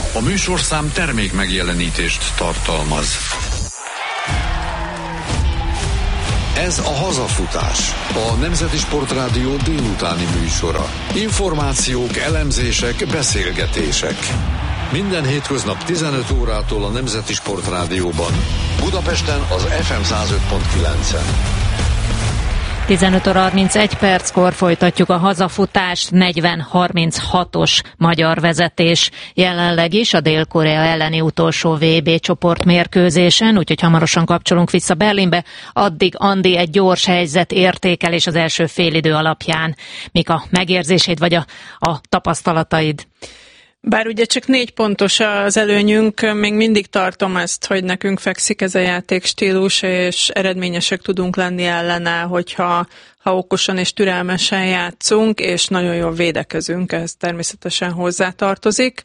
A műsorszám termék megjelenítést tartalmaz. Ez a Hazafutás, a Nemzeti Sportrádió délutáni műsora. Információk, elemzések, beszélgetések. Minden hétköznap 15 órától a Nemzeti Sportrádióban. Budapesten az FM 105.9-en. 15 óra 31 perckor folytatjuk a hazafutást, 40-36-os magyar vezetés. Jelenleg is a Dél-Korea elleni utolsó VB csoportmérkőzésen, úgyhogy hamarosan kapcsolunk vissza Berlinbe. Addig, Andi, egy gyors helyzet értékelés az első félidő alapján. Mik a megérzéseid vagy a tapasztalataid? Bár ugye csak 4 pontos az előnyünk, még mindig tartom ezt, hogy nekünk fekszik ez a játékstílus, és eredményesek tudunk lenni ellene, hogyha okosan és türelmesen játszunk, és nagyon jól védekezünk, ez természetesen hozzátartozik.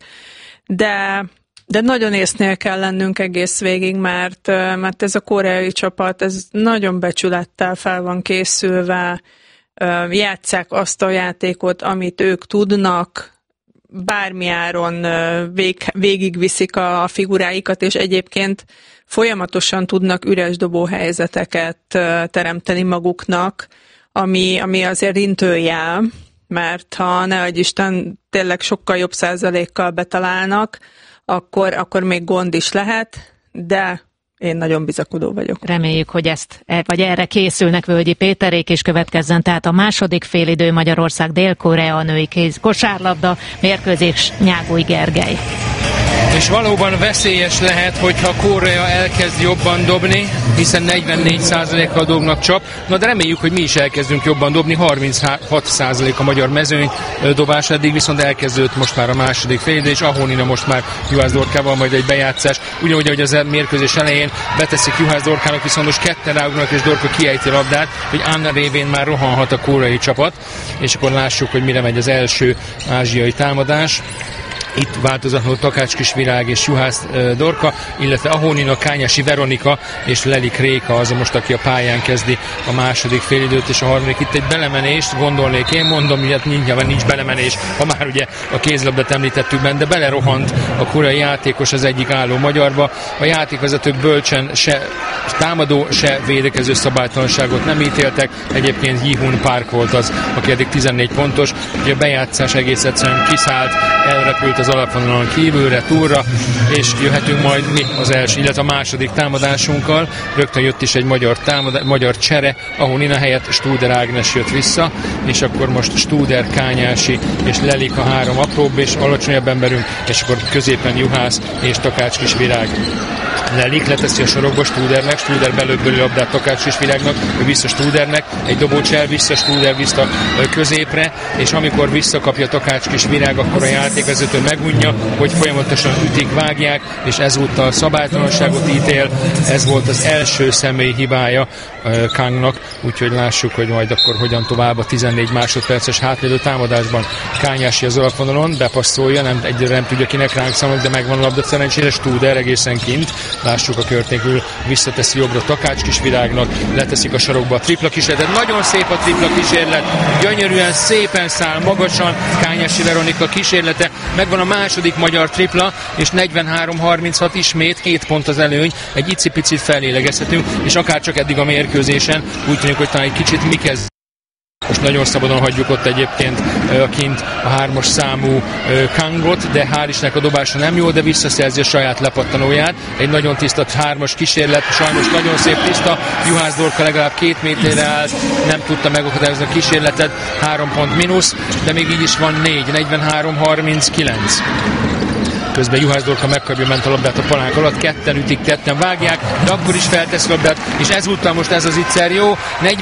De nagyon észnél kell lennünk egész végig, mert ez a koreai csapat, ez nagyon becsülettel fel van készülve, játsszák azt a játékot, amit ők tudnak, bármiáron végigviszik a figuráikat, és egyébként folyamatosan tudnak üres dobóhelyzeteket teremteni maguknak, ami azért intőjel, mert ha ne adj Isten tényleg sokkal jobb százalékkal betalálnak, akkor még gond is lehet, de én nagyon bizakodó vagyok. Reméljük, hogy vagy erre készülnek Völgyi Péterék, és következzen tehát a második félidő Magyarország Dél-Korea női kosárlabda mérkőzés. Nyágúj Gergely. És valóban veszélyes lehet, hogyha Korea elkezd jobban dobni, hiszen 44%-kal dobnak csap. Na de reméljük, hogy mi is elkezdünk jobban dobni. 36% a magyar mezőny dobás, eddig viszont elkezdődött most már a második félidő, és Ahonina most már Juhász Dorkával majd egy bejátszás. Ugyanúgy, ahogy az mérkőzés elején beteszik Juhász Dorkának, viszont most ketten ráugranak, és Dorka kiejti a labdát, hogy Anna révén már rohanhat a koreai csapat, és akkor lássuk, hogy mire megy az első ázsiai támadás. Itt változatlanul Takács Kisvirág és Juhász Dorka, illetve Ahonina, Kányási Veronika és Lelik Réka az most, aki a pályán kezdi a második félidőt, és a harmadik. Itt egy belemenést gondolnék, én mondom, hogy nyilván nincs belemenés, ha már ugye a kézlabdát említettük benne, de belerohant a koreai játékos az egyik álló magyarba. A játékvezetők bölcsen se támadó, se védekező szabálytalanságot nem ítéltek. Egyébként Ji-hun Park volt az, aki eddig 14 pontos. Ugye a bejátszás egész egyszerűen kiszállt, elrepült az alapvonalon kívülre, túlra, és jöhetünk majd mi az első, illetve a második támadásunkkal. Rögtön jött is egy magyar csere, ahol Nina helyett Studer Ágnes jött vissza, és akkor most Studer, Kányási és Lelik a 3 apróbb és alacsonyabb emberünk, és akkor középen Juhász és Takács Kisvirág. Lelik leteszi a sorokba Studernek, Studer belöbböli labdát Takács Kisvirágnak, ő vissza Studernek, egy dobócsel, vissza Studer, vissza középre, és amikor visszakapja Takács Kisvirág, akkor a játékvezető megunja, hogy folyamatosan ütik, vágják, és ezúttal szabálytalanságot ítél. Ez volt az első személyi hibája Kangnak, úgyhogy lássuk, hogy majd akkor hogyan tovább a 14 másodperces hátlélő támadásban. Kányási az alapvonalon, bepasszolja, egyre nem tudja kinek ránk számolni, de megvan a labda, szerencsére Studer egészen kint. Lássuk, a körtékül visszateszi jobbra Takács Kisvirágnak, leteszik a sarokba a tripla kísérletet. Nagyon szép a tripla kísérlet, gyönyörűen, szépen száll magasan Kányási Veronika kísérlete. Megvan a második magyar tripla, és 43-36 ismét, 7 pont az előny, egy icipicit fellélegezhetünk, és akár csak eddig a mérkőzésen úgy tűnik, hogy talán egy kicsit mi kezd. Most nagyon szabadon hagyjuk ott egyébként kint a 3-as számú Kangot, de hál' Istennek a dobása nem jó, de visszaszerzi a saját lepattanóját. Egy nagyon tiszta 3-as kísérlet, sajnos nagyon szép tiszta. Juhász Dorka legalább 2 méterre állt, nem tudta megakadályozni a kísérletet, 3 pont mínusz, de még így is van 4, 43-39. Közben Juhász Dorka megkapja ment a labdát a palánk alatt, ketten ütik, ketten vágják, de akkor is feltesz labdát, és ezúttal most ez az ígyszer jó,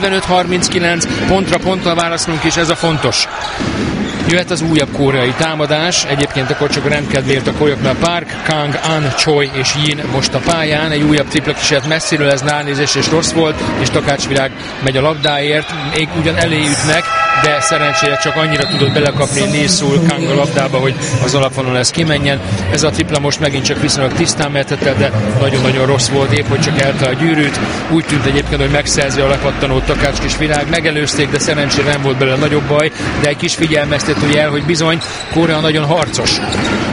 45-39, pontra válaszolunk, és ez a fontos. Jöhet az újabb koreai támadás, egyébként akkor csak a rendkedvéért a Koyoknál Park, Kang, An, Choi és Yin most a pályán, egy újabb tripla kísérlet messziről, ez ránézés és rossz volt, és Takács Virág megy a labdáért, még ugyan elé ütnek, de szerencsére csak annyira tudott belekapni Nészul Kang a labdába, hogy az alapvonalon ez kimenjen. Ez a tripla most megint csak viszonylag tisztán mehetett el, de nagyon-nagyon rossz volt, épp hogy csak elte a gyűrűt. Úgy tűnt egyébként, hogy megszerzi a lepattanót Takács Kisvirág, megelőzték, de szerencsére nem volt belőle nagyobb baj, de egy kis figyelmeztető jel, hogy bizony Korea nagyon harcos.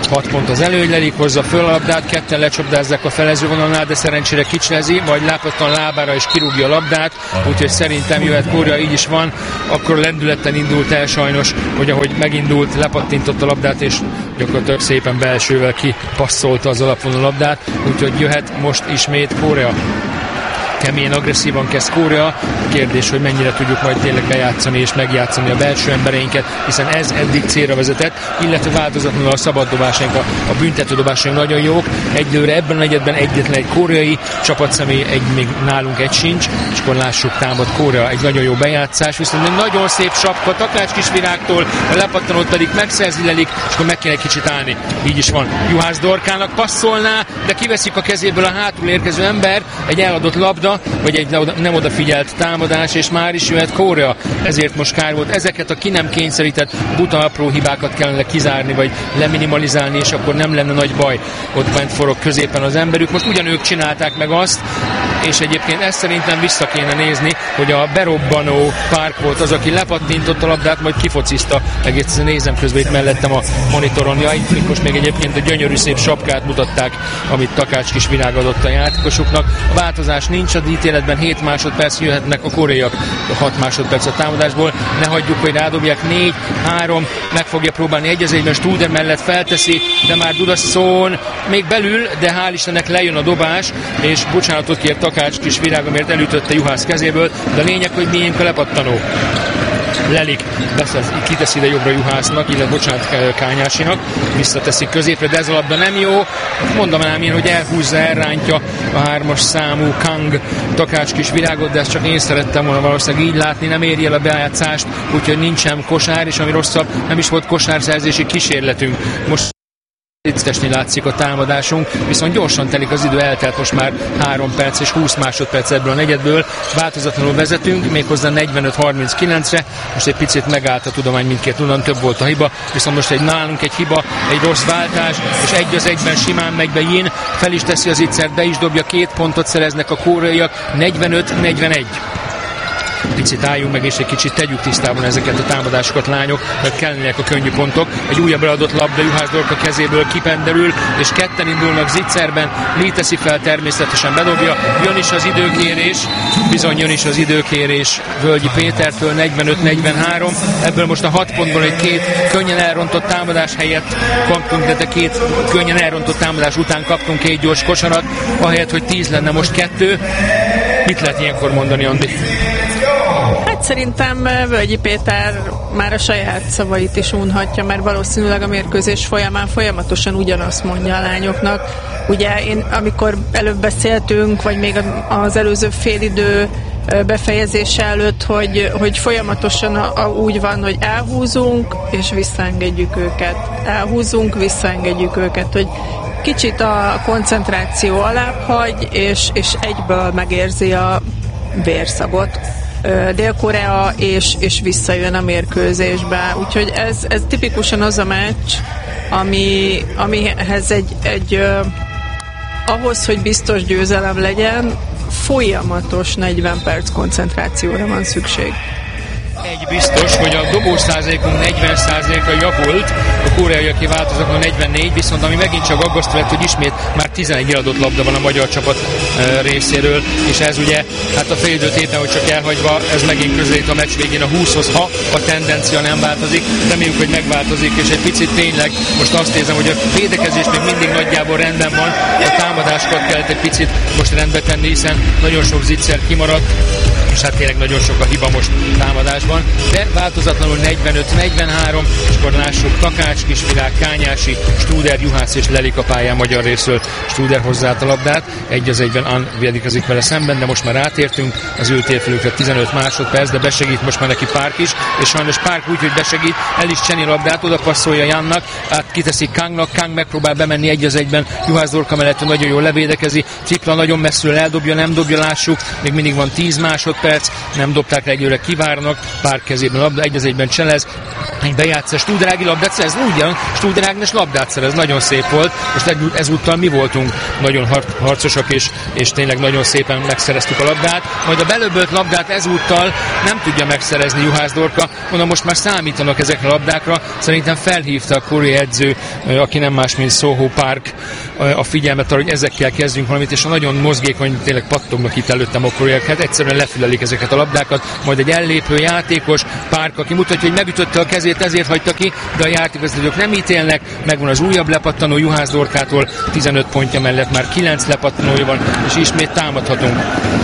6 pont az előny, Lelik hozza föl a labdát, ketten lecsapdázzák a felező vonalnál, de szerencsére kicslezi, majd Lápattan lábára is kirúgja a labdát, úgyhogy szerintem jöhet Korea, így is van, akkor lendületten indult el sajnos, hogy ahogy megindult, lepattintott a labdát, és gyakorlatilag szépen belsővel kipasszolta az alapvonal labdát, úgyhogy jöhet most ismét Korea. Keményen, agresszívan kezd Korea. Kérdés, hogy mennyire tudjuk majd tényleg bejátszani és megjátszani a belső embereinket, hiszen ez eddig célra vezetett, illetve változatlanul a szabaddobásaink, a büntetődobásaink nagyon jók. Egyelőre ebben a negyedben egyetlen egy koreai csapatszemély, még nálunk egy sincs, és akkor lássuk, támad Korea, egy nagyon jó bejátszás, viszont egy nagyon szép sapka Takács Kisvirágtól, a lepattanót pedig megszerzi Lelik, és akkor meg kéne egy kicsit állni. Így is van. Juhász Dorkának passzolná, de kiveszik a kezéből a hátul érkező ember, egy eladott labda, vagy egy nem odafigyelt támadás, és már is jöhet Korea. Ezért most kár volt. Ezeket a ki nem kényszerített buta apró hibákat kellene kizárni, vagy leminimalizálni, és akkor nem lenne nagy baj. Ott bent forog középen az emberük. Most ugyanők csinálták meg azt, és egyébként ezt szerintem vissza kéne nézni, hogy a berobbanó Park volt az, aki lepattintott a labdát, majd kifociszta. Egészen nézem közben itt mellettem a monitoron. Ja, itt most még egyébként a gyönyörű szép sapkát mutatták, amit Takács Kisvirág adott a játékosoknak. A változás nincs, az ítéletben 7 másodperc, jöhetnek a koreaiak 6 másodperc a támadásból. Ne hagyjuk, hogy rádobják. 4-3, meg fogja próbálni 1-1-ben, Studer mellett felteszi, de már Dudaszón még belül, de hál' Istennek lejön a dobás, és bocsánatot kért Takács Kisvirág, amért elütötte Juhász kezéből, de a lényeg, hogy miénk a lepattanó. Lelik kiteszi ide jobbra Juhásznak, illetve bocsánat Kányásinak, visszateszik középre, de ez a labda nem jó. Mondom ám én, hogy elhúzza, elrántja a 3-as számú Kang Takács Kisvirágot, de ezt csak én szerettem volna valószínűleg így látni, nem éri el a bejátszást, úgyhogy nincsen kosár, és ami rosszabb, nem is volt kosárszerzési kísérletünk. Most Lictesni látszik a támadásunk, viszont gyorsan telik az idő, eltelt most már 3 perc és 20 másodperc ebből a negyedből. Változatlanul vezetünk, méghozzá 45-39-re. Most egy picit megállt a tudomány mindkét onnan, több volt a hiba, viszont most nálunk egy hiba, egy rossz váltás, és 1-1-ben simán megy be Jin, fel is teszi az Itzert, be is dobja, 2 pontot szereznek a koreaiak, 45-41. Picit álljunk meg, és egy kicsit tegyük tisztában ezeket a támadásokat, lányok, mert kellenek a könnyű pontok. Egy újabb beadott labda Juhász Dorka kezéből kipenderül, és ketten indulnak Zitzerben, Lee teszi fel, természetesen bedobja. Jön is az időkérés, bizony jön is az időkérés Völgyi Pétertől, 45-43. Ebből most a 6 pontból egy 2 könnyen elrontott támadás helyett kaptunk, de 2 könnyen elrontott támadás után kaptunk 2 gyors kosarat, ahelyett, hogy 10 lenne, most 2. Mit lehet ilyenkor mondani, Andi? Hát szerintem Völgyi Péter már a saját szavait is unhatja, mert valószínűleg a mérkőzés folyamán folyamatosan ugyanazt mondja a lányoknak. Ugye amikor előbb beszéltünk, vagy még az előző félidő befejezése előtt, hogy folyamatosan úgy van, hogy elhúzunk, és visszaengedjük őket. Elhúzunk, visszaengedjük őket, hogy kicsit a koncentráció alább hagy, és egyből megérzi a vérszagot Dél-Korea, és visszajön a mérkőzésbe. Úgyhogy ez tipikusan az a meccs, amihez ahhoz, hogy biztos győzelem legyen, folyamatos 40 perc koncentrációra van szükség. Egy biztos, hogy a dobós százalékunk 40%-ra javult, a koreaiaké változatlan 44, viszont ami megint csak aggasztó lett, hogy ismét már 11 eladott labda van a magyar csapat részéről, és ez ugye, hát a félidőt éppen, hogy csak elhagyva, ez megint közelít a meccs végén a 20-hoz, ha a tendencia nem változik. Reméljük, hogy megváltozik, és egy picit tényleg most azt érzem, hogy a védekezés még mindig nagyjából rendben van, a támadásokat kellett egy picit most rendbe tenni, hiszen nagyon sok Zitzer kimaradt, és hát tényleg nagyon sok a hiba most támadásban, de változatlanul 45-43, és akkor lássuk Takács Kisvirág, Kányási, Studer, Juhász és Lelik a pályán magyar részről. Studer hozzáállt a labdát, 1-1-ben Ann védekezik vele szemben, de most már átértünk az ő térfelükre 15 másodperc, de besegít most már neki Park is, és sajnos Park úgy, hogy besegít, el is cseni labdát, oda passzolja Jannak, át kiteszi Kangnak, Kang megpróbál bemenni 1-1-ben, Juhász Dorka mellett nagyon jól levédekezi, Tripla nagyon messziről eldobja, nem dobja, lássuk, még mindig van 10 másodperc, perc, nem dobták le, egyőre kivárnak, Park kezében labda, 1-1-ben Cselez, egy bejátszás, Stúdrági labdát szerez, ugyan Stúdrágnes labdát szerez, nagyon szép volt, most ezúttal mi voltunk nagyon harcosak, és tényleg nagyon szépen megszereztük a labdát, majd a belöbölt labdát ezúttal nem tudja megszerezni Juhász Dorka, mondom, most már számítanak ezekre a labdákra, szerintem felhívta a Korea edző, aki nem más, mint Soho Park, a figyelmet arra, hogy ezekkel kezdjünk valamit, és a nagyon mozgékony, tényleg pattognak itt előttem a koreaiak, hát egyszerűen lefülelik ezeket a labdákat, majd egy ellépő játékos, Park, aki mutatja, hogy megütötte a kezét, ezért hagyta ki, de a játékvezetők nem ítélnek, megvan az újabb lepattanó Juhász Dorkától, 15 pontja mellett már 9 lepattanója van, és ismét támadhatunk.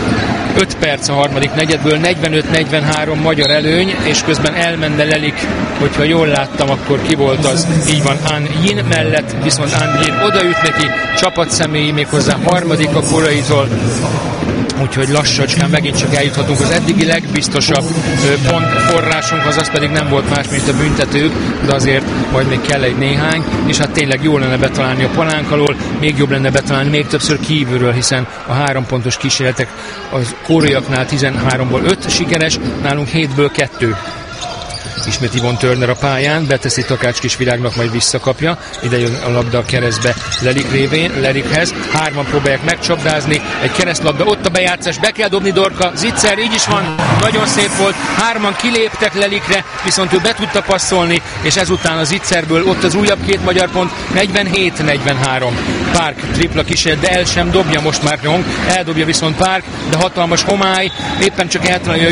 5 perc a harmadik negyedből, 45-43 magyar előny, és közben elmenne Lelik, hogyha jól láttam, akkor ki volt az, így van, An Yin mellett, viszont An Yin odaüt neki, csapatszemély, méghozzá harmadik a koreaitól, úgyhogy lassacskán megint csak eljuthatunk az eddigi legbiztosabb pontforrásunk, az pedig nem volt más, mint a büntetők, de azért majd még kell egy néhány, és hát tényleg jó lenne betalálni a palánk alól, még jobb lenne betalálni még többször kívülről, hiszen a 3 pontos kísérletek az koreaiaknál 13-ból 5 sikeres, nálunk 7-ből 2. Ismét Yvonne Turner a pályán, beteszi Takács Kisvirágnak, majd visszakapja. Ide jön a labda a keresztbe Lelik révén, Lelikhez. 3-an próbálják megcsapdázni. Egy keresztlabda, ott a bejátszás, be kell dobni Dorka. Zicser, így is van, nagyon szép volt. 3-an kiléptek Lelikre, viszont ő be tudta passzolni, és ezután a Zicserből ott az újabb 2 magyar pont, 47-43. Park tripla kísérlet, de el sem dobja most már Nyong. Eldobja viszont Park, de hatalmas homály. Éppen csak eltalálja a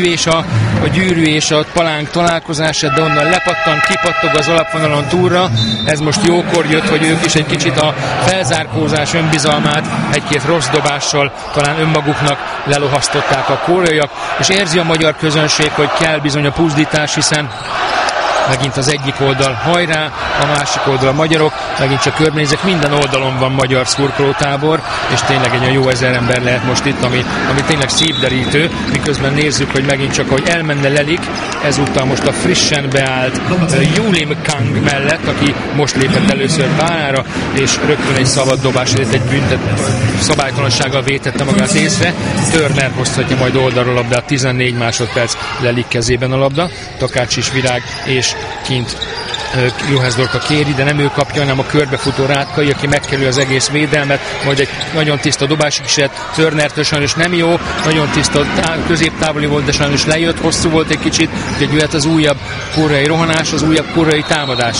gyűrű és a palánk találkozását, de onnan lepattan, kipattog az alapvonalon túlra. Ez most jókor jött, hogy ők is egy kicsit a felzárkózás önbizalmát egy-két rossz dobással talán önmaguknak lelohasztották a koreaiak, és érzi a magyar közönség, hogy kell bizony a puzdítás, hiszen megint az egyik oldal hajrá, a másik oldal a magyarok, megint csak körbenézek, minden oldalon van magyar szurkolótábor, és tényleg egy jó 1000 ember lehet most itt, ami tényleg szívderítő, miközben nézzük, hogy megint csak, hogy elmenne Lelik, ezúttal most a frissen beállt Yulim Kang mellett, aki most lépett először pályára, és rögtön egy szabad dobás, egy büntet szabálytalansággal vétette magát észre. Turner hozhatja majd oldalra a labdát, 14 másodperc Lelik kezében a labda, Takács is virág, és kint Juhász Dorka kéri, de nem ő kapja, hanem a körbefutó Rátkai, aki megkerül az egész védelmet, majd egy nagyon tiszta dobási kísérlet, Turnertől sajnos nem jó, nagyon tiszta középtávoli volt, de sajnos lejött, hosszú volt egy kicsit, úgyhogy jöhet az újabb koreai rohanás, az újabb koreai támadás.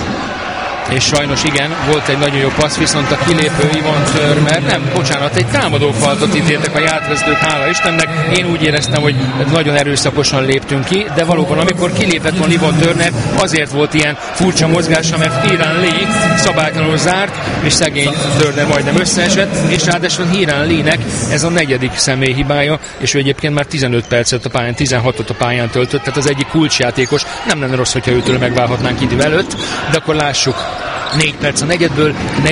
És sajnos igen, volt egy nagyon jó passz, viszont a kilépő Yvonne Turner, egy támadófaltot ítéltek a játékvezetők, hála Istennek. Én úgy éreztem, hogy nagyon erőszakosan léptünk ki, de valóban amikor kilépett volna Yvonne Turner, azért volt ilyen furcsa mozgása, mert Hiran Lee szabálytalanul zárt, és szegény Turner majdnem összeesett, és ráadásul Hiran Lee-nek ez a 4. személy hibája, és ő egyébként már 15 percet a pályán, 16-ot a pályán töltött, tehát az egyik kulcsjátékos, nem lenne rossz, hogyha őtől megválhatnánk idő előtt, de akkor lássuk. 4 perc a negyedből,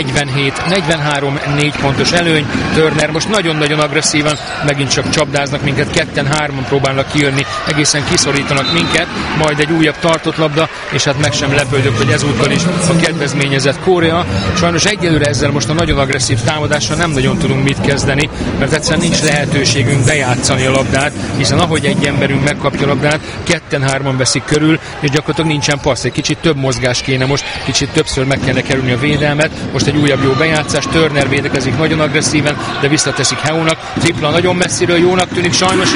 47-43, 4 pontos előny. Turner most nagyon-nagyon agresszívan, megint csak csapdáznak minket, 2-3-an próbálnak kijönni, egészen kiszorítanak minket, majd egy újabb tartott labda, és hát meg sem lepődök, hogy ezúttal is a kedvezményezett Korea. Sajnos egyelőre ezzel most a nagyon agresszív támadással nem nagyon tudunk mit kezdeni, mert egyszerűen nincs lehetőségünk bejátszani a labdát, hiszen ahogy egy emberünk megkapja a labdát, 2-3-an veszik körül, és gyakorlatilag nincsen passz, egy kicsit több mozgás kéne most, kicsit többször meg kellene kerülni a védelmet. Most egy újabb jó bejátszás, Turner védekezik nagyon agresszíven, de visszateszik Heónak. Tripla nagyon messziről jónak tűnik, sajnos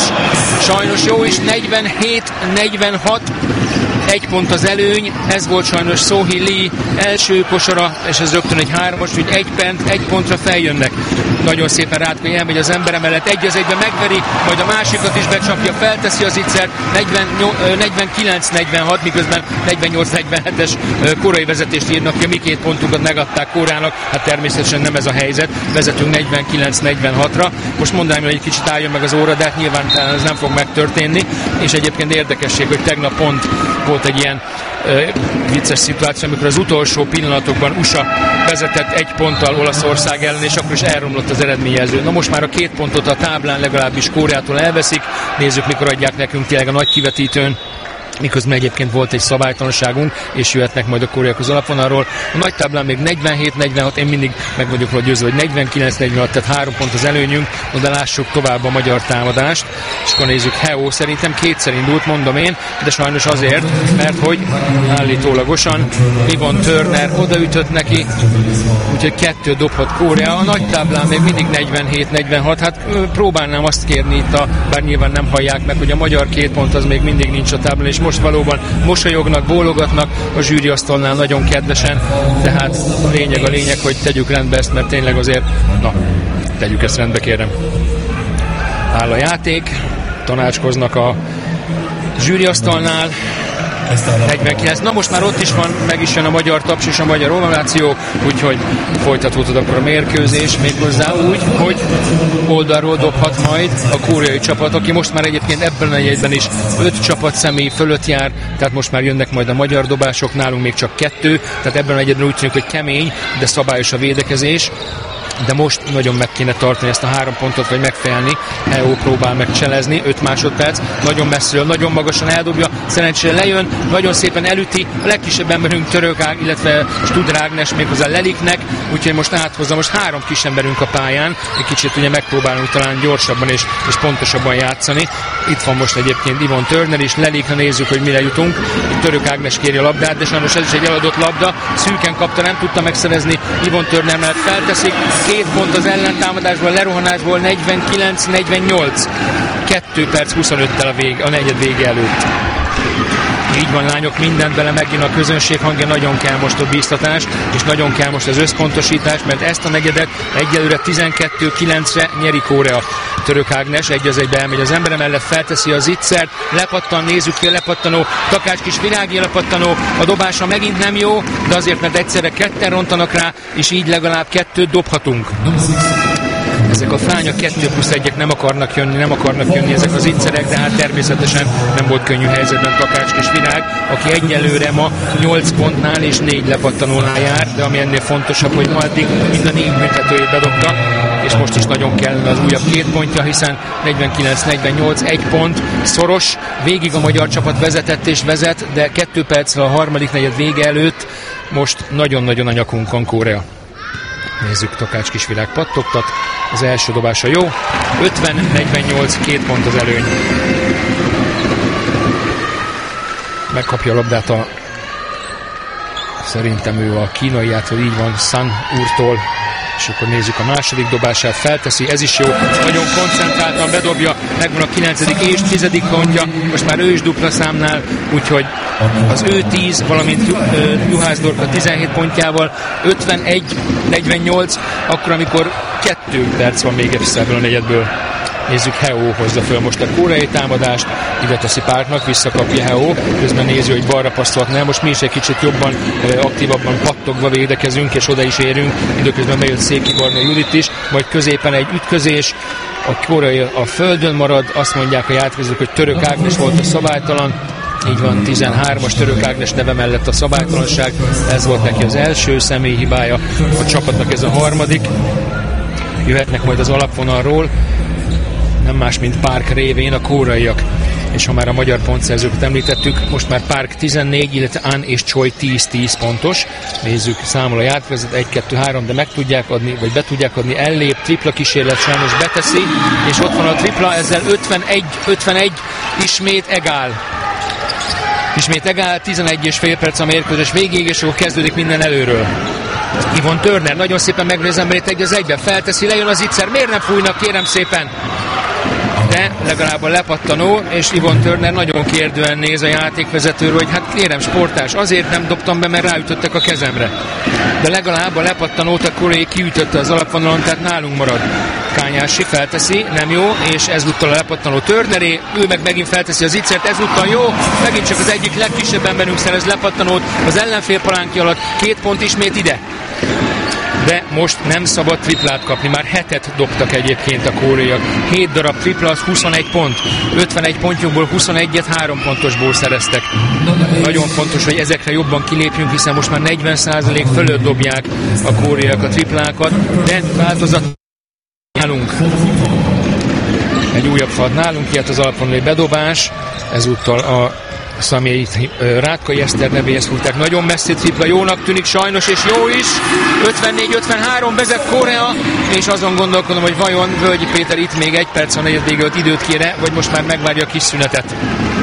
jó is, 47-46, 1 pont az előny, ez volt sajnos Sohi Lee első kosara, és ez rögtön egy 3-as, hogy 1 pontra feljönnek. Nagyon szépen Rátkai elmegy az embere mellett, 1-1-ben megveri, majd a másikat is becsapja, felteszi az Zicser, 49-46, miközben 48-47-es korai vezetést írnak ki, mi 2 pontunkat megadták Koreának, hát természetesen nem ez a helyzet, vezetünk 49-46-ra. Most mondanám, hogy egy kicsit álljon meg az óra, de hát nyilván ez nem fog megtörténni, és egyébként érdekesség, hogy tegnap pont volt egy ilyen vicces szituáció, amikor az utolsó pillanatokban USA vezetett 1 ponttal Olaszország ellen, és akkor is elromlott az eredményjelző. Na most már a 2 pontot a táblán legalábbis Koreától elveszik, nézzük mikor adják nekünk tényleg a nagy kivetítőn. miközben egyébként volt egy szabálytalanságunk, és jöhetnek majd a koreaiak az alapvonalról. A nagy táblán még 47-46, én mindig meg vagyok róla győzve, hogy 49-46, tehát 3 pont az előnyünk, de lássuk tovább a magyar támadást, és akkor nézzük, Heo szerintem kétszer indult, mondom én, de sajnos azért, mert hogy állítólagosan Yvonne Turner odaütött neki, úgyhogy 2 dobhat Korea, a nagy táblán még mindig 47-46, hát próbálnám azt kérni itt, bár nyilván nem hallják meg, hogy a magyar 2 pont az még mindig nincs a táblán, és most valóban mosolyognak, bólogatnak a zsűriasztalnál nagyon kedvesen, tehát a lényeg, hogy tegyük rendbe ezt, mert tényleg azért, tegyük ezt rendbe, kérem. Áll a játék, tanácskoznak a zsűriasztalnál, 49. Na most már ott is van, meg is jön a magyar taps és a magyar ovaláció, úgyhogy folytatódott akkor a mérkőzés, méghozzá úgy, hogy oldalról dobhat majd a koreai csapat, aki most már egyébként ebben a negyedben is 5 csapat személy fölött jár, tehát most már jönnek majd a magyar dobások, nálunk még csak 2, tehát ebben a negyedben úgy tűnik, hogy kemény, de szabályos a védekezés. De most nagyon meg kéne tartani ezt a 3 pontot, vagy megfejelni. Heo próbál megcselezni, 5 másodperc, nagyon messziről, nagyon magasan eldobja, szerencsére lejön, nagyon szépen elüti, a legkisebb emberünk Török, illetve Studer Ágnes méghozzá Leliknek, úgyhogy most áthozza, most 3 kis emberünk a pályán, egy kicsit ugye megpróbálunk talán gyorsabban és pontosabban játszani. Itt van most egyébként Yvonne Turner is, Lelikre nézzük, hogy mire jutunk. Itt Török Ágnes kéri a labdát, de sajnos ez is egy eladott labda, szűken kapta, nem tudta megszerezni, Yvonne Turner mellett felteszik, 2 pont az ellentámadásból, lerohanásból, 49-48. 2 perc 25-tel a negyed vége előtt. Így van, lányok, mindent bele, megint a közönség hangja, nagyon kell most a bíztatás, és nagyon kell most az összpontosítás, mert ezt a negyedet egyelőre 12-9-re nyeri Korea. Török Ágnes 1-1-be elmegy az embere mellett, felteszi a zicsert, lepattan, nézzük ki a lepattanó, Takács kis virági lepattanó, a dobása megint nem jó, de azért, mert egyszerre 2 rontanak rá, és így legalább 2 dobhatunk. Ezek a fránya 2+1-ek nem akarnak jönni ezek az ittszerek, de hát természetesen nem volt könnyű helyzetben Takács kis virág, aki egyelőre ma 8 pontnál és 4 lepattanónál jár, de ami ennél fontosabb, hogy ma eddig mind a 4 büntetőjét bedobta, és most is nagyon kellene az újabb 2 pontja, hiszen 49-48, 1 pont, szoros, végig a magyar csapat vezetett és vezet, de 2 perccel a harmadik negyed vége előtt most nagyon-nagyon a nyakunkon Korea. Nézzük, Takács kisvirág pattogtat, az első dobása jó, 50-48, 2 pont az előny. Megkapja a labdát szerintem ő a kínaiától, így van, San úrtól, és akkor nézzük a második dobását, felteszi, ez is jó, nagyon koncentráltan bedobja, megvan a 9. és 10. pontja, most már ő is dupla számnál, úgyhogy az ő 10, valamint Juhász Dorka 17 pontjával 51-48, akkor amikor 2 perc van még ebből a negyedből. Nézzük, Heo hozza föl most a koreai támadást, ide teszi Parknak, visszakapja Heo, közben nézi, hogy balra passzolt, nem, most mi is egy kicsit jobban, aktívabban pattogva védekezünk, és oda is érünk, időközben bejött Széki Barna Judit is, majd középen egy ütközés, a koreai a földön marad, azt mondják a játékozók, hogy Török Ágnes volt a szabálytalan, így van, 13-as Török Ágnes neve mellett a szabálytalanság, ez volt neki az első személyi hibája, a csapatnak ez a harmadik, jöhetnek majd az alapvonalról, nem más, mint Park révén a koreaiak. És ha már a magyar pontszerzőket említettük, most már Park 14, illetve An és Choi 10-10 pontos. Nézzük, számol a játékvezet, 1-2-3, de meg tudják adni, vagy be tudják adni, ellép, tripla kísérlet, sajnos beteszi, és ott van a tripla, ezzel 51-51, ismét egál. Ismét egál, 11,5 perc a mérkőzés végéig, és akkor kezdődik minden előről. Yvonne Turner nagyon szépen megveri az emberét 1-1-ben, felteszi, lejön az ittszer, miért nem fújnak, kérem szépen? De legalább a lepattanó, és Yvonne Turner nagyon kérdően néz a játékvezetőről, hogy hát kérem sportás, azért nem dobtam be, mert ráütöttek a kezemre. De legalább a lepattanót a koreai kiütötte az alapvonalon, tehát nálunk marad. Kányási felteszi, nem jó, és ezúttal a lepattanó Turneré, ő meg megint felteszi az ittszert, ezúttal jó, megint csak az egyik legkisebb emberünk szerez lepattanót az ellenfél palánkja alatt, 2 pont ismét ide. De most nem szabad triplát kapni, már 7-et dobtak egyébként a koreaiak. 7 darab tripla, az 21 pont. 51 pontjunkból 21-et 3 pontosból szereztek. Nagyon fontos, hogy ezekre jobban kilépjünk, hiszen most már 40% fölött dobják a koreaiak a triplákat, de változat nálunk. Egy újabb fad nálunk, ilyet az alapvonalai bedobás, ezúttal a Személyt Rátkai Eszter nevéhez húzták. Nagyon messzi tripla, jónak tűnik sajnos, és jó is. 54-53 vezet Korea, és azon gondolkodom, hogy vajon Völgyi Péter itt még 1 perc a negyed vége előtt időt kére, vagy most már megvárja a kis szünetet.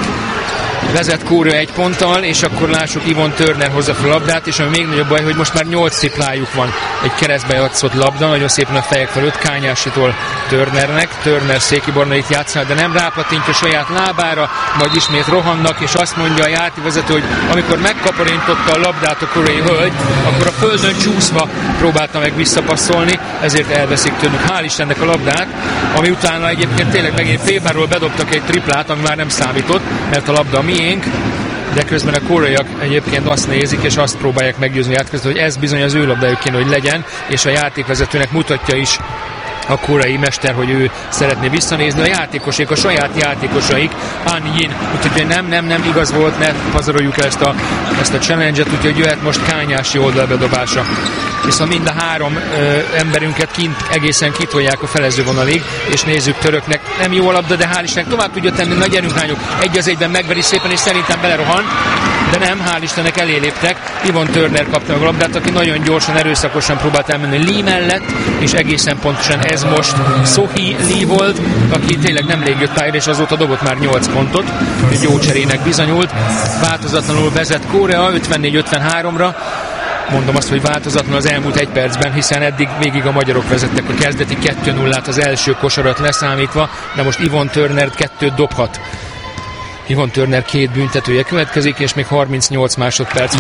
Vezet Korea 1 ponttal, és akkor lássuk, Yvonne Turner hozza fel a labdát, és ami még nagyobb baj, hogy most már 8 triplájuk van. Egy keresztbe játszott labda, nagyon szépen a fejek felett Kányásitól Turnernek. Turner Széki Bornait játszik, de nem rápatintja saját lábára, majd ismét rohannak, és azt mondja a játékvezető, hogy amikor megkaparintotta a labdát a koreai hölgy, akkor a földön csúszva próbálta meg visszapasszolni, ezért elveszik tőlük, hál' Istennek, a labdát, ami utána egyébként tényleg megint félbáról bedobtak egy triplát, ami már nem számított, mert a labda miénk, de közben a koreaiak egyébként azt nézik, és azt próbálják meggyőzni a játékvezetőt, hogy ez bizony az ő labdájuk kéne, hogy legyen, és a játékvezetőnek mutatja is a koreai mester, hogy ő szeretné visszanézni. A játékosék, a saját játékosaik, An Yin, úgyhogy nem igaz volt, ne pazaroljuk el ezt a challenge-et, úgyhogy jöhet most Kányási oldalbedobása. Viszont mind a 3 emberünket egészen kitolják a felezővonalig, és nézzük, töröknek nem jó a labda, de hál' Istennek tovább tudja tenni, nagy erőnk lányok, 1-1-ben megveri szépen, és szerintem belerohan, de nem, hál' Istennek elé léptek. Yvonne Turner kapta meg a labdát, aki nagyon gyorsan, erőszakosan próbált elmenni Lee mellett, és egészen pontosan ez most Sohee Lee volt, aki tényleg nemrég jött pályára, és azóta dobott már 8 pontot, egy jó cserének bizonyult. Változatlanul vezet Korea 54-53-ra. Mondom azt, hogy változatlan az elmúlt 1 percben, hiszen eddig végig a magyarok vezettek a kezdeti 2-0-át az első kosarat leszámítva, de most Yvonne Turner 2 dobhat. Yvonne Turner 2 büntetője következik, és még 38 másodperc,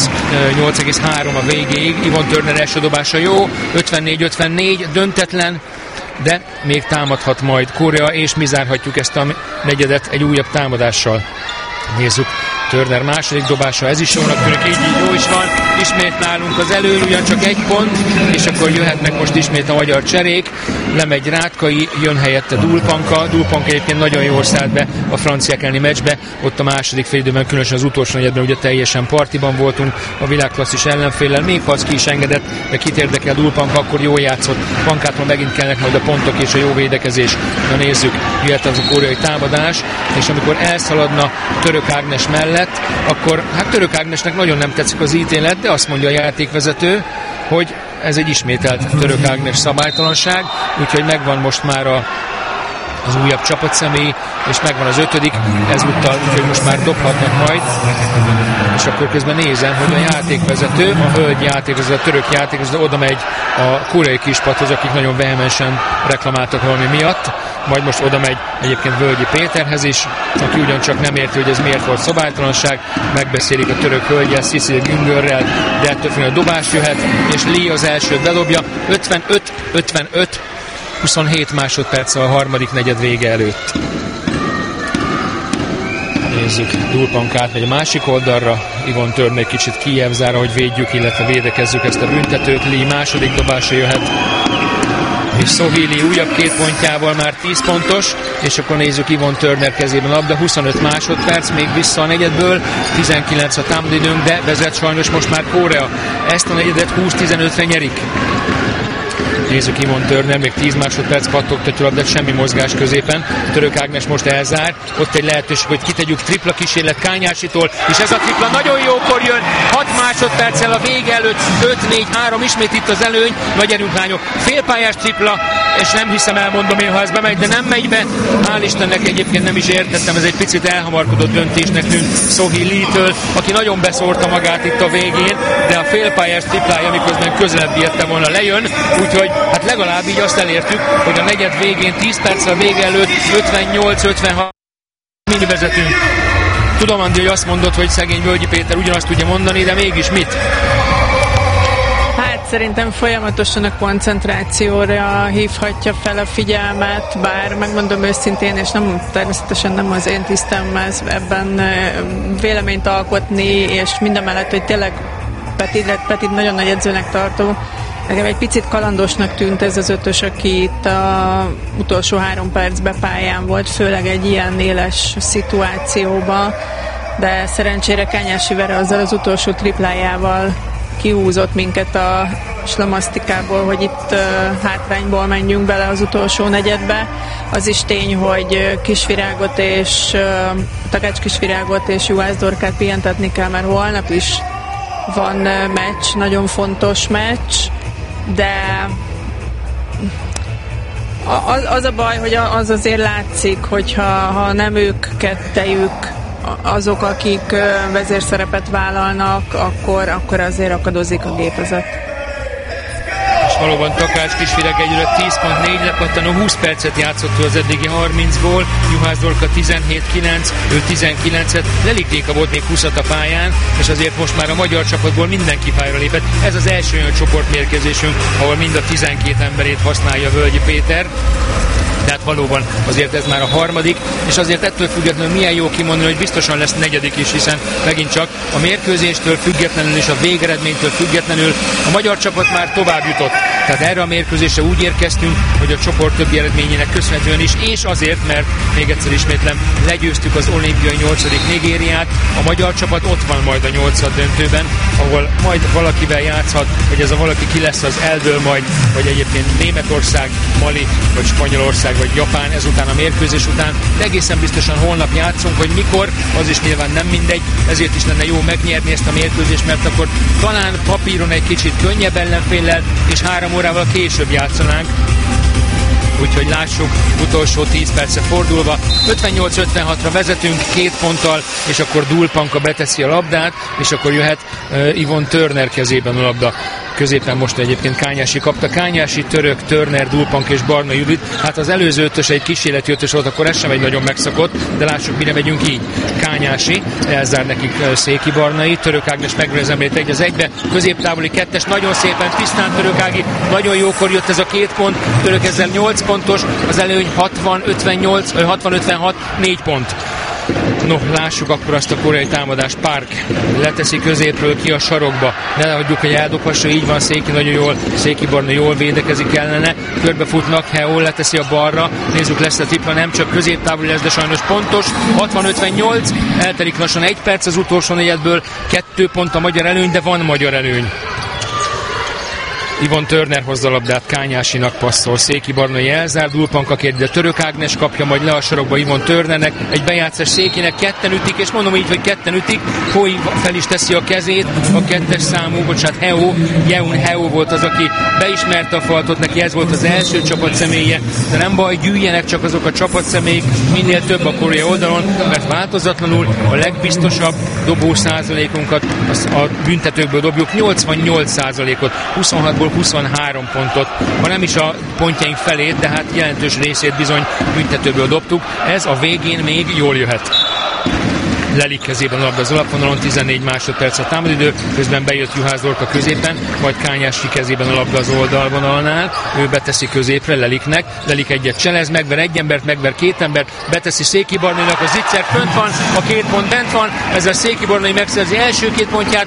38,3 a végéig. Yvonne Turner első dobása jó, 54-54, döntetlen, de még támadhat majd Korea, és mi zárhatjuk ezt a negyedet egy újabb támadással. Nézzük, Turner második dobása, ez is jónak tűnik, így jó is van, ismét nálunk az előny, ugyancsak 1 pont, és akkor jöhetnek most ismét a magyar cserék, lemegy Rátkai, jön helyette Dulpanka egyébként nagyon jól szállt be a franciák elleni meccsbe, ott a második félidőben, különösen az utolsó negyedben ugye teljesen partiban voltunk a világklasszis ellenféllel, még ha az ki is engedett, de kit érdekel, Dulpanka akkor jól játszott, Pankától megint kellnek majd a pontok és a jó védekezés. Na nézzük, jöhet az a koreai támadás, és amikor elszaladna Török Ágnes mellett, akkor hát Török Ágnesnek nagyon nem tetszik az ítélet, de azt mondja a játékvezető, hogy ez egy ismételt Török Ágnes szabálytalanság, úgyhogy megvan most már az újabb csapatszemély, és megvan az 5. ezúttal, úgyhogy most már dobhatnak majd. És akkor közben nézem, hogy a játékvezető, a hölgy játékvezető, a török játékvezető oda megy a koreai kispathoz, akik nagyon vehemensen reklamáltak valami miatt, majd most oda megy egyébként Völgyi Péterhez is, aki ugyancsak nem érti, hogy ez miért volt szabálytalanság, megbeszélik a török hölgyel, Cecil Güngörrel, de ettől a dobás jöhet, és Lee az elsőt bedobja, 55-55, 27 másodperc a harmadik negyed vége előtt. Nézzük, Dulpankát megy a másik oldalra, Yvonne Turner kicsit kijebb zár, hogy védjük, illetve védekezzük ezt a büntetőt. Lee második dobása jöhet, és Sohee Lee újabb 2 pontjával már 10 pontos, és akkor nézzük Yvonne Turner kezében a labda, 25 másodperc, még vissza a negyedből, 19 a támadóidőnk, de vezet sajnos most már Korea. Ezt a negyedet 20-15-re nyerik. Nézzük, Yvonne Turner, még 10 másodperc pattogtatja a labdát, semmi mozgás középen. Török Ágnes most elzár, ott egy lehetőség, hogy kitegyük, tripla kísérlet Kányásitól, és ez a tripla nagyon jókor jön, 6 másodperccel a vége előtt, 5-4-3, ismét itt az előny, nagy erőnk lányok, félpályás tripla, és nem hiszem, elmondom én, ha ez bemegy, de nem megy be. Hál' Istennek egyébként nem is értettem, ez egy picit elhamarkodott döntésnek tűnt Sohee Lee-től, aki nagyon beszórta magát itt a végén, de a félpályás triplája, miközben közelebb érte volna, lejön, úgyhogy hát legalább így azt elértük, hogy a negyed végén 10 perccel a vége előtt 58-56 mini vezetünk. Tudom, Andi, hogy azt mondod, hogy szegény Völgyi Péter ugyanazt tudja mondani, de mégis mit? Hát szerintem folyamatosan a koncentrációra hívhatja fel a figyelmet, bár megmondom őszintén, és természetesen nem az én tisztem ebben véleményt alkotni, és mindamellett, hogy tényleg Petit nagyon nagy edzőnek tartom. Nekem egy picit kalandosnak tűnt ez az 5-ös, aki itt az utolsó 3 percben pályán volt, főleg egy ilyen éles szituációban, de szerencsére Kányási Vera azzal az utolsó triplájával kihúzott minket a slamasztikából, hogy itt hátrányból menjünk bele az utolsó negyedbe. Az is tény, hogy Takács Kisvirágot és Juhász Dorkát pihentetni kell, mert holnap is van meccs, nagyon fontos meccs, de az a baj, hogy az azért látszik, hogyha nem ők kettejük azok, akik vezérszerepet vállalnak, akkor azért akadozik a gépezet. És valóban Takács Kisvireg egyre 10.4 lepattanó, 20 percet játszott az eddigi 30-ból, Juhász Dorka 17-9, ő 19-et, Lelik Réka volt még 20-at a pályán, és azért most már a magyar csapatból mindenki pályára lépett. Ez az első olyan csoportmérkőzésünk, ahol mind a 12 emberét használja Völgyi Péter. Tehát valóban azért ez már a harmadik, és azért ettől függetlenül milyen jó kimondani, hogy biztosan lesz negyedik is, hiszen megint csak a mérkőzéstől függetlenül és a végeredménytől függetlenül a magyar csapat már tovább jutott. Tehát erre a mérkőzésre úgy érkeztünk, hogy a csoport többi eredményének köszönhetően is, és azért, mert még egyszer ismétlem, legyőztük az olimpiai 8. Nigériát, a magyar csapat ott van majd a 8. döntőben, ahol majd valakivel játszhat, hogy ez a valaki ki lesz, az eldől majd, vagy egyébként Németország, Mali, vagy Spanyolország, vagy Japán ezután a mérkőzés után, de egészen biztosan holnap játszunk, hogy mikor, az is nyilván nem mindegy, ezért is lenne jó megnyerni ezt a mérkőzést, mert akkor talán papíron egy kicsit könnyebb ellenféllel, és 3 órával később játszanánk. Úgyhogy lássuk, utolsó 10 perce fordulva, 58-56-ra vezetünk 2 ponttal, és akkor Dulpanka beteszi a labdát, és akkor jöhet Yvonne Turner kezében a labda. Középen most egyébként Kányási kapta. Kányási, Török, Turner, Dulpanka és Barna Judit. Hát az előző ötös egy kísérleti ötös volt, akkor ez sem egy nagyon megszokott, de lássuk, mire megyünk így. Kányási, elzár nekik Széki Barnai, Török Ágnes megverezemlét 1-1-be, középtávoli 2-es, nagyon szépen, tisztán Török Ági, nagyon jókor jött ez a 2 pont, Török ezzel 8 pontos, az előny 60-56, 4 pont. No, lássuk akkor azt a koreai támadást. Park leteszi középről ki a sarokba. Ne hagyjuk, hogy eldobhassa, így van Széki nagyon jól, Széki Barna jól védekezik ellene. Körbefutnak, Heol leteszi a balra. Nézzük, lesz a tippa, nem csak középtávoli lesz, de sajnos pontos. 60-58, eltelik lassan 1 perc az utolsó negyedből, 2 pont a magyar előny, de van magyar előny. Yvonne Turner hozza a labdát, Kányásinak passzol, Széki Barnai elzár, Dulpanka kérdi, de Török Ágnes kapja majd le a sarokba Yvonne Turnernek, egy bejátszás Székinek, ketten ütik, és mondom így, hogy ketten ütik, Hoi fel is teszi a kezét, a 2-es számú, Jeun Heo volt az, aki beismerte a faltot, neki ez volt az első csapatszemélyje, de nem baj, gyűjjenek csak azok a csapatszemélyek, minél több a Korea oldalon, mert változatlanul a legbiztosabb dobó százalékunkat a büntetőkből dobjuk, 88%-ot, 26-ból 23 pontot, ha nem is a pontjaink felét, de hát jelentős részét bizony büntetőből dobtuk. Ez a végén még jól jöhet. Lelik kezében a labda az alapvonalon, 14 másodperc a támadidő, közben bejött Juhász Dorka középen, majd Kányási kezében a labda az oldalvonalnál, ő beteszi középre Leliknek, Lelik egyet cselez, megver egy embert, megver 2 embert, beteszi Széki Barnainak, a zicser fönt van, a 2 pont bent van, ezzel Széki Barnai megszerzi első 2 pontját,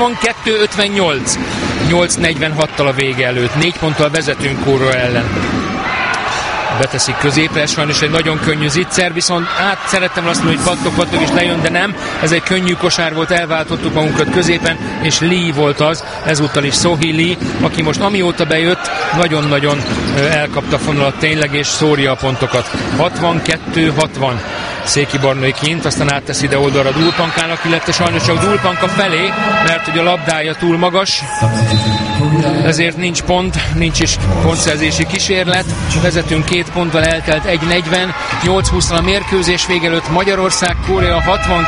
62-58, 8-46-tal a vége előtt, 4 ponttal vezetünk Korea ellen. Beteszik középre, sajnos egy nagyon könnyű zicser, viszont szerettem azt mondani, hogy pattog és lejön, de nem. Ez egy könnyű kosár volt, elváltottuk magunkat középen, és Lee volt az, ezúttal is Sohi Lee, aki most amióta bejött, nagyon-nagyon elkapta a fonalat tényleg, és szórja a pontokat. 62-60. Széki Barnai kint, aztán áttesz ide oldalra Dulpankának, illetve sajnos csak Dulpanka felé, mert hogy a labdája túl magas, ezért nincs pont, nincs is pontszerzési kísérlet, vezetünk 2 ponttal, eltelt 1:40, 8-20 a mérkőzés vége előtt Magyarország, Korea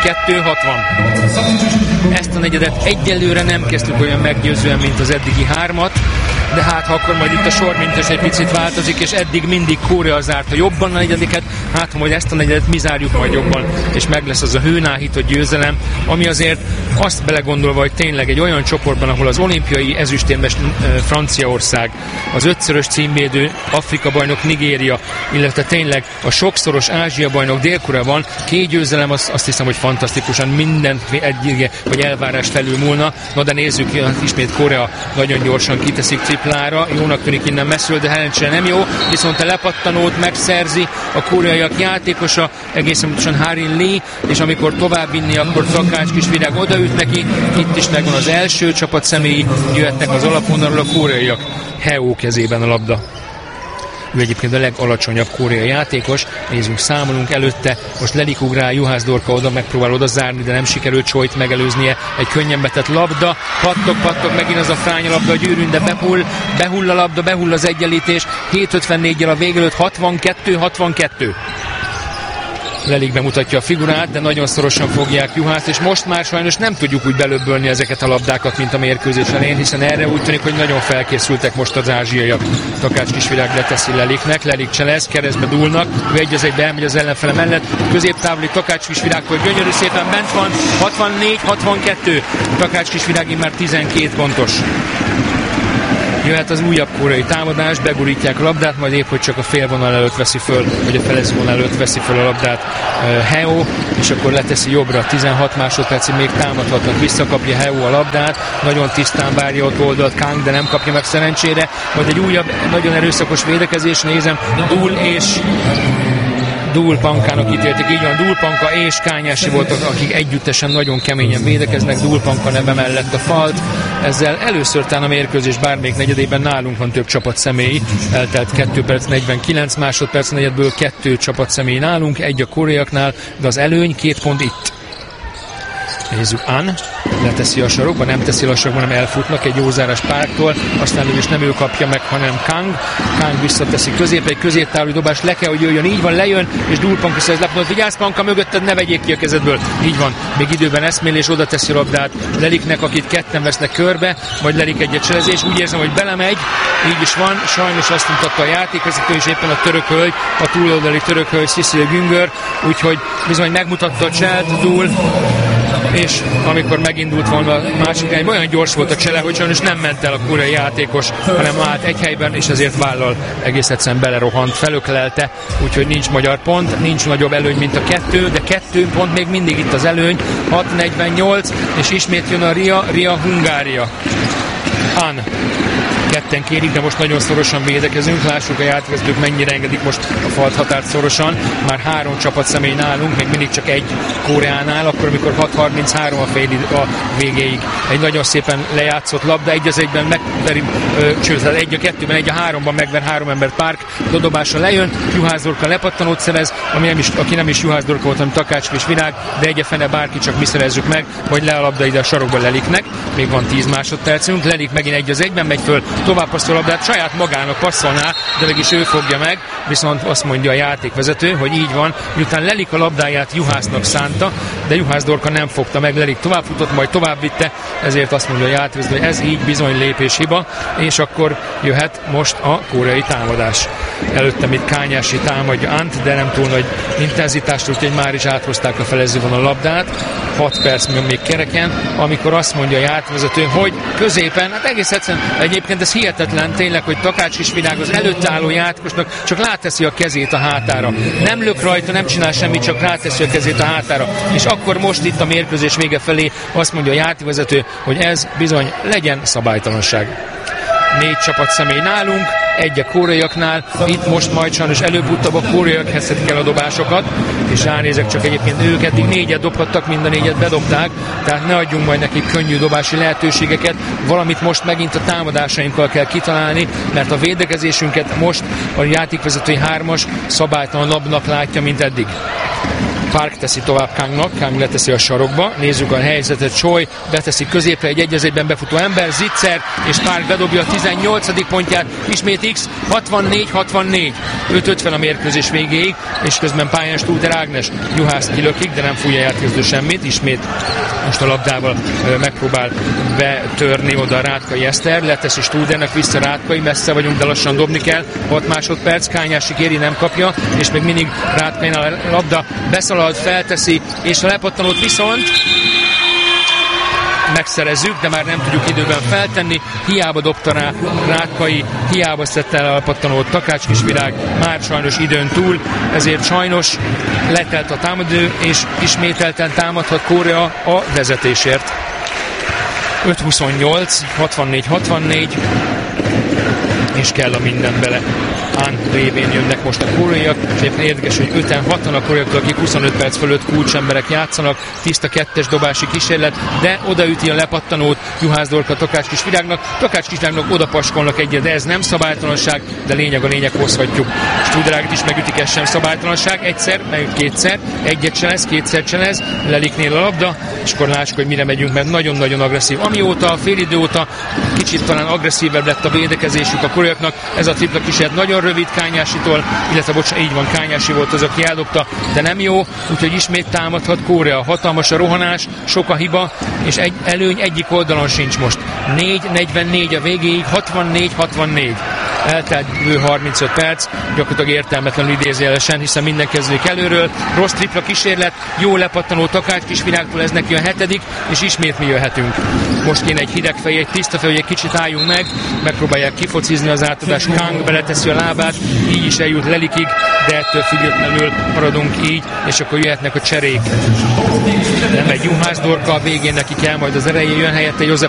62-60. Ezt a negyedet egyelőre nem kezdtük olyan meggyőzően, mint az eddigi 3-at, de hát ha akkor majd itt a sormintes egy picit változik, és eddig mindig Korea zárta jobban a negyediket, hát majd ezt a negyedet mi zárjuk majd jobban, és meg lesz az a hőnáhított győzelem, ami azért azt belegondolva, hogy tényleg egy olyan csoportban, ahol az olimpiai ezüstérmes Franciaország, az 5-szörös címvédő Afrika bajnok Nigéria, illetve tényleg a sokszoros Ázsia bajnok Dél-Korea van, 2 győzelem, azt hiszem, hogy fantasztikusan mindent egyige, vagy elvárás felülmúlna. Na de nézzük, ismét Korea nagyon gyorsan kiteszik triplára, jónak tűnik innen messzül, de Helencsere nem jó, viszont a lepattanót megszerzi a koreaiak játékosa, egészen pontosan Harin Lee, és amikor tovább vinni, akkor Takács Kisvirág odaüt neki, itt is megvan az első csapat személyi, jöhetnek az alapvonalról a koreaiak. Heo kezében a labda. Ő egyébként a legalacsonyabb koreai játékos, nézzünk, számolunk előtte, most Lelik ugrál, Juhász Dorka oda megpróbál oda zárni, de nem sikerült Csolyt megelőznie, egy könnyen betett labda, pattog, megint az a fránya labda a gyűrűn, de behull a labda, behull az egyenlítés, 7:54-jel a vége előtt, 62-62. Lelik bemutatja a figurát, de nagyon szorosan fogják Juhászt, és most már sajnos nem tudjuk úgy belöbbölni ezeket a labdákat, mint a mérkőzés elején, hiszen erre úgy tűnik, hogy nagyon felkészültek most az ázsiaiak. Takács Kisvirág leteszi Leliknek, Lelik cselez, keresztbe dúlnak, ő egy-egybe elmegy az ellenfele mellett, középtávoli Takács Kisvirágtól gyönyörű szépen bent van, 64-62, Takács Kisvirág már 12 pontos. Jöhet az újabb koreai támadás, begurítják a labdát, majd épp, hogy csak a félvonal előtt veszi föl, vagy a felezvonal előtt veszi föl a labdát Heo, és akkor leteszi jobbra, 16 másodpercig még támadhatnak, visszakapja Heo a labdát, nagyon tisztán várja ott oldalt Kang, de nem kapja meg szerencsére, majd egy újabb, nagyon erőszakos védekezés, nézem, Dúl Pankának ítélték, így van, Dúl Panka és Kányási voltak, akik együttesen nagyon keményen védekeznek, Dúl Panka neve mellett a falt, ezzel először talán a mérkőzés bármelyik negyedében nálunk van több csapat személy, eltelt 2 perc 49 másodperc negyedből 2 csapat személy nálunk, egy a koreaiaknál, de az előny 2 pont itt. Nézzük, An leteszi a sarokba, nem teszi a sarokba, hanem elfutnak egy jó zárás Parktól, aztán ő is nem ő kapja meg, hanem Kang visszateszi középre, egy középtávoli dobás, le kell, hogy jöjjön, így van, lejön, és Dúl Panka szerez lepontot, vigyázz Panka mögötted, ne vegyék ki a kezedből, így van, még időben eszmél, és oda teszi a labdát Leliknek, akit ketten vesznek körbe, vagy Lelik egyet cselezés, úgy érzem, hogy belemegy, így is van, sajnos azt mutatta a játékvezető, és éppen a török hölgy, a túloldali török hölgy, Cecil Güngör, úgyhogy bizony megmutatta a cselt, Dúl, és amikor megindult volna a másik irányba, olyan gyors volt a csele, hogy sajnos nem ment el a koreai játékos, hanem állt egy helyben, és ezért vállal egész egyszerűen belerohant, felöklelte, úgyhogy nincs magyar pont, nincs nagyobb előny, mint a 2, de 2 pont még mindig itt az előny, 6:48, és ismét jön a Ria Hungária. An. Ketten kérik, de most nagyon szorosan védekezünk. Lássuk a játékvezetők mennyire engedik most a falt határt szorosan. Már 3 csapat személy nálunk, még mindig csak egy Koreánál, akkor amikor 6:33 a végéig. Egy nagyon szépen lejátszott labda, 1-1-ben megveri, sőt, 1-2-ben, 1-3-ban megver 3 embert Park, dodobásra lejön, Juhász Dorka lepattanót szerez, aki nem is Juhász Dorka volt, hanem Takács Kisvirág, de egyefene bárki, csak mi szerezzük meg, vagy le a labda ide a sarokba Leliknek. Még van 10 másodpercünk, Lelik megint 1-1-ben megy föl, tovább passzol a labdát, saját magának passzolná, de mégis ő fogja meg, viszont azt mondja a játékvezető, hogy így van, miután Lelik a labdáját Juhásznak szánta, de Juhász Dorka nem fogta meg, Lelik továbbfutott, majd tovább vitte, ezért azt mondja a játékvezető, hogy ez így bizony lépéshiba, és akkor jöhet most a koreai támadás. Előtte itt Kányási támadja Ant, de nem túl nagy intenzitásra, úgyhogy már is áthozták a felezővonal a labdát, 6 perc még kereken, amikor azt mondja a játékvezető, hogy középen, hát egész egyszerűen egyébként ez hihetetlen tényleg, hogy Takács Kisvirág az előtt álló játékosnak csak ráteszi a kezét a hátára. Nem lök rajta, nem csinál semmit, csak ráteszi a kezét a hátára. És akkor most itt a mérkőzés vége felé azt mondja a játékvezető, hogy ez bizony legyen szabálytalanság. 4 csapat személy nálunk, egy a koreaiaknál, itt most majd sajnos előbb-utóbb a koreaiak heszhetik el a dobásokat, és ránézek, csak egyébként ők eddig 4-et dobhattak, mind a 4-et bedobták, tehát ne adjunk majd nekik könnyű dobási lehetőségeket, valamit most megint a támadásainkkal kell kitalálni, mert a védekezésünket most a játékvezetői 3-as szabálytalanabbnak látja, mint eddig. Park teszi tovább Kangnak, Kang leteszi a sarokba, nézzük a helyzetet, Choi beteszi középre egy 1-1-ben befutó ember, Zitzer, és Park bedobja a 18. pontját, ismét X, 64-64, 5-50 a mérkőzés végéig, és közben pályán Studer Ágnes, Juhász kilökik, de nem fújja játékvezető semmit, ismét most a labdával megpróbál betörni oda a Rátkai Eszter, leteszi Studernek, vissza Rátkai, messze vagyunk, de lassan dobni kell, 6 másodperc, Kányási kéri, nem kapja, és még mindig Rátkainál a labda beszalad, felteszi, és a lepattanót viszont megszerezzük, de már nem tudjuk időben feltenni, hiába dobta rá Rátkai, hiába szedte el a lepattanót Takács Kisvirág, már sajnos időn túl, ezért sajnos letelt a támadő, és ismételten támadhat Korea a vezetésért. 5-28, 64-64, és kell a minden bele. Án révén jönnek most a koreaiak, és egyébként érdekes, hogy 5-6-an a koreaiak, akik 25 perc fölött kulcsemberek játszanak, tiszta kettes dobási kísérlet, de odaüti a lepattanót Juhász Dorka Takács Kisvirágnak. Takács Kisvirágnak oda paskolnak egyet, de ez nem szabálytalanság, de lényeg a lényeg, hozhatjuk. Studeráget is megütik, ez sem szabálytalanság, egyszer, meg kétszer, egyet cselez, kétszer cselez, Leliknél a labda, és akkor lássuk, hogy mire megyünk, mert nagyon-nagyon agresszív. Amióta, fél idő óta kicsit talán agresszívebb lett a védekezésük a koreaiaknak, ez a tripla kísérlet nagyon rövid Kányásitól, illetve így van, Kányási volt az, aki eldobta, de nem jó, úgyhogy ismét támadhat Korea. Hatalmas a rohanás, sok a hiba, és előny egyik oldalon sincs most. 4-44 a végéig, 64-64. Eltelt bő 35 perc, gyakorlatilag értelmetlenül idézőjelesen, hiszen minden kezdődik előről. Rossz tripla kísérlet, jó lepattanó Takács Kisvirágtól, ez neki a 7., és ismét mi jöhetünk. Most kéne egy hideg fej, egy tiszta fej, hogy egy kicsit álljunk meg, megpróbálják kifocizni az átadást, Kang beleteszi a lábát, így is eljut Lelikig, de ettől függetlenül maradunk így, és akkor jöhetnek a cserék. Nem egy Juhász Dorka, a végén neki kell majd az ereje, jön helyette József